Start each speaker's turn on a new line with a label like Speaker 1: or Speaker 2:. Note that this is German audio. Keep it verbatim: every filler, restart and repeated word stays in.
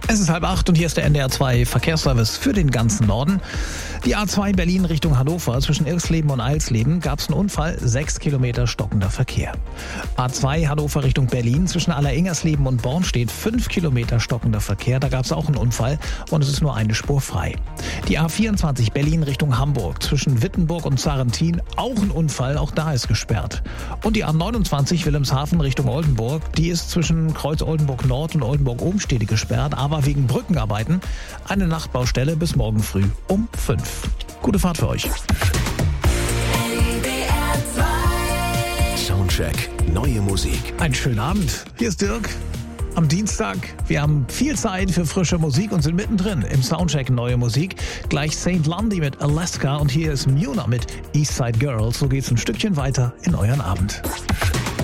Speaker 1: Es ist halb acht und hier ist der N D R zwei Verkehrsservice für den ganzen Norden. Die A zwei Berlin Richtung Hannover zwischen Irsleben und Eilsleben gab es einen Unfall, sechs Kilometer stockender Verkehr. A zwei Hannover Richtung Berlin zwischen Alleringsersleben und Bornstedt fünf Kilometer stockender Verkehr, da gab es auch einen Unfall und es ist nur eine Spur frei. Die A vierundzwanzig Berlin Richtung Hamburg zwischen Wittenburg und Sarrentin auch ein Unfall, auch da ist gesperrt. Und die A neunundzwanzig Wilhelmshaven Richtung Oldenburg, die ist zwischen Kreuz Oldenburg Nord und Oldenburg Obenstede gesperrt, aber wegen Brückenarbeiten eine Nachtbaustelle bis morgen früh um fünf. Gute Fahrt für euch.
Speaker 2: Soundcheck, neue Musik.
Speaker 1: Einen schönen Abend. Hier ist Dirk. Am Dienstag, wir haben viel Zeit für frische Musik und sind mittendrin im Soundcheck neue Musik. Gleich Saint Lundy mit Alaska und hier ist Muna mit Eastside Girls. So geht's ein Stückchen weiter in euren Abend.